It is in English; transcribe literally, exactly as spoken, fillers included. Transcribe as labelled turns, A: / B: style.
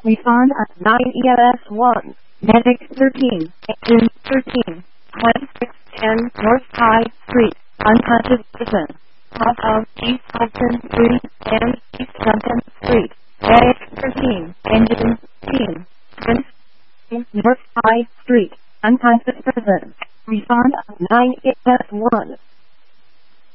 A: Refund at nine E L S one. Medic thirteen. June thirteen. twenty-six ten North High Street. Unconscious person. Off of East Hudson Street and East Hampton Street. Medic thirteen. Engine team. North High Street. Unconscious person. Refund at nine E L S one.